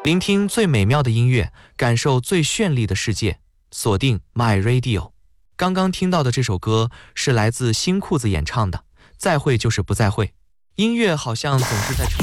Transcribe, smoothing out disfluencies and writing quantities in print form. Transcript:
聆听最美妙的音乐，感受最绚丽的世界，锁定 My Radio。刚刚听到的这首歌是来自新裤子演唱的《再会就是不再会》。音乐好像总是在